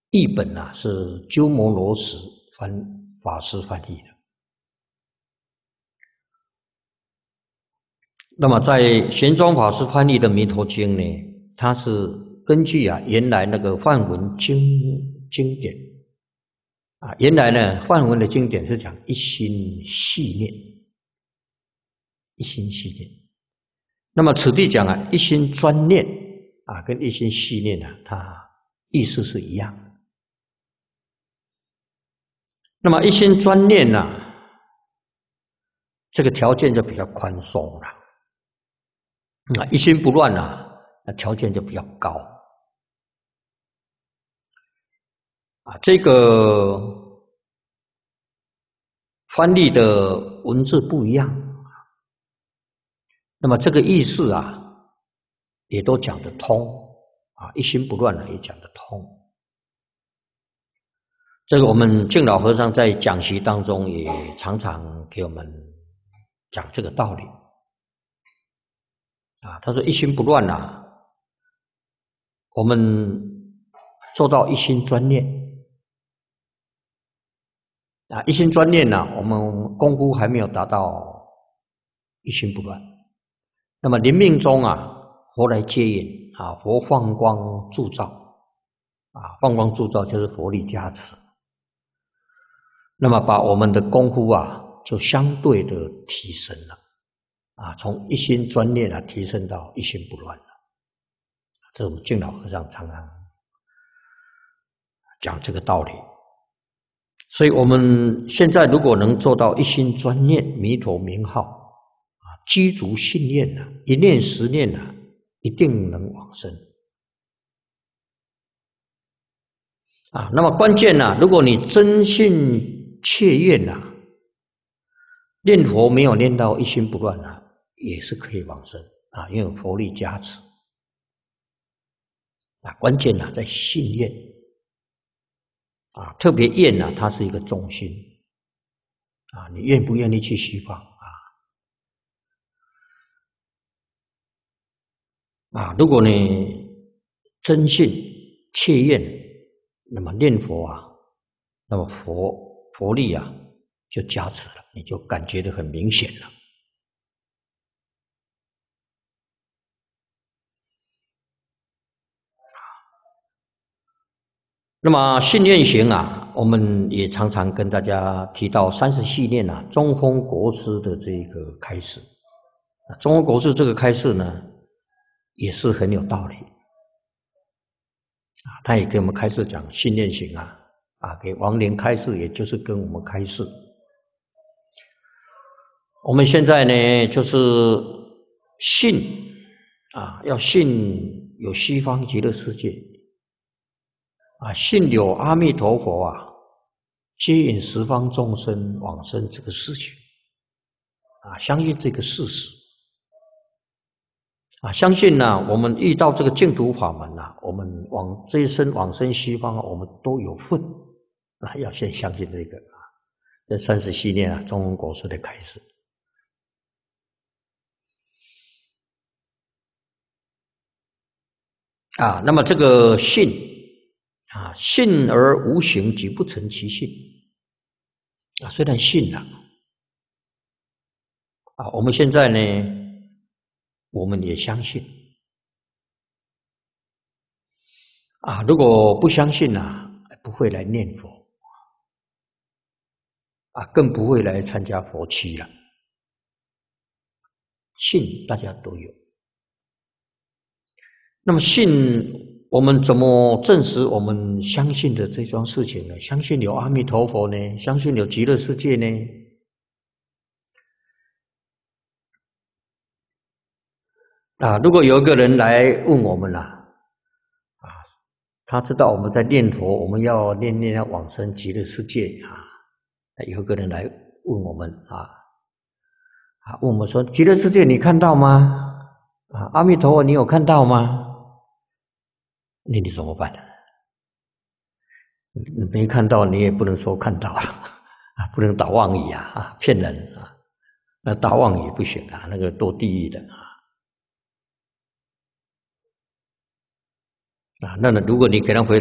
译本啊是鸠摩罗什法师翻译的。那么在玄奘法师翻译的《弥陀经》呢，它是根据原来那个梵文经典原来呢梵文的经典是讲一心系念，一心系念。那么此地讲一心专念跟一心系念它意思是一样的。那么一心专念这个条件就比较宽松了。一心不乱那条件就比较高这个翻译的文字不一样，那么这个意思也都讲得通一心不乱也讲得通。这个我们净老和尚在讲习当中也常常给我们讲这个道理他说一心不乱我们做到一心专念一心专念我们功夫还没有达到一心不乱。那么临命中佛来接引佛放光铸造放光铸造就是佛力加持，那么把我们的功夫就相对的提升了从一心专念提升到一心不乱了。这我们净老和尚常常讲这个道理。所以我们现在如果能做到一心专念弥陀名号积足信念一念十念一定能往生那么关键如果你真信切愿念佛没有念到一心不乱也是可以往生因为有佛力加持关键在信愿特别愿它是一个重心你愿不愿意去西方如果你真信切愿，那么念佛那么佛力就加持了，你就感觉得很明显了。那么信愿行我们也常常跟大家提到30系念中峰国师的这个开示。中峰国师这个开示呢，也是很有道理他也给我们开示讲信愿行给亡灵开示，也就是跟我们开示。我们现在呢，就是信要信有西方极乐世界信有阿弥陀佛接引十方众生往生这个事情相信这个事实相信我们遇到这个净土法门我们这一生往生西方我们都有份要先相信这个这30系念中峰国师的开示那么这个信信而无行，即不成其信虽然信我们现在呢，我们也相信如果不相信不会来念佛更不会来参加佛七了。信大家都有，那么信我们怎么证实我们相信的这桩事情呢？相信有阿弥陀佛呢？相信有极乐世界呢？如果有一个人来问我们他知道我们在念佛，我们要念要往生极乐世界有一个人来问我们问我们说极乐世界你看到吗？阿弥陀佛你有看到吗？那你怎么办？你没看到你也不能说看到了不能打妄语骗人那打妄语不行那个堕地狱的那如果你给他回